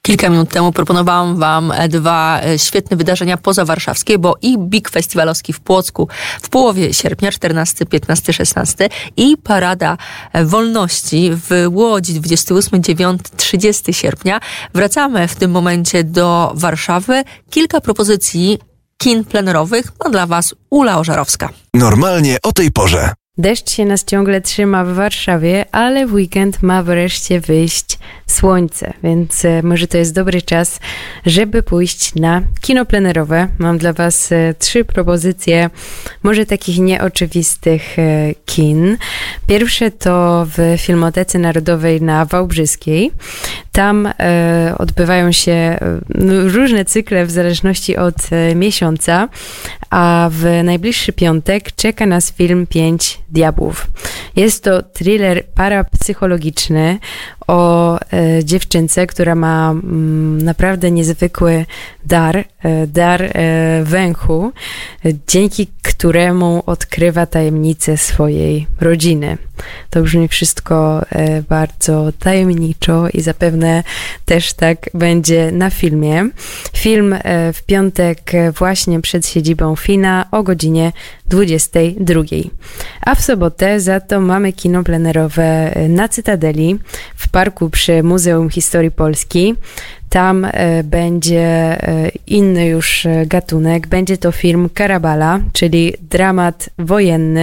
Kilka minut temu proponowałam wam dwa świetne wydarzenia pozawarszawskie, bo i Big Festiwalowski w Płocku w połowie sierpnia, 14, 15, 16 i Parada Wolności w Łodzi 28, 9, 30 sierpnia. Wracamy w tym momencie do Warszawy. Kilka propozycji kin plenerowych ma dla was Ula Ożarowska. Normalnie o tej porze. Deszcz się nas ciągle trzyma w Warszawie, ale w weekend ma wreszcie wyjść słońce, więc może to jest dobry czas, żeby pójść na kino plenerowe. Mam dla was 3 propozycje, może takich nieoczywistych kin. Pierwsze to w Filmotece Narodowej na Wałbrzyskiej. Tam odbywają się różne cykle w zależności od miesiąca, a w najbliższy piątek czeka nas film 5 Diabłów. Jest to thriller parapsychologiczny o dziewczynce, która ma naprawdę niezwykły dar węchu, dzięki któremu odkrywa tajemnicę swojej rodziny. To brzmi wszystko bardzo tajemniczo i zapewne też tak będzie na filmie. Film w piątek właśnie przed siedzibą FINA o godzinie 22. A w sobotę za to mamy kino plenerowe na Cytadeli w parku przy Muzeum Historii Polski. Tam będzie inny już gatunek. Będzie to film Karabala, czyli dramat wojenny.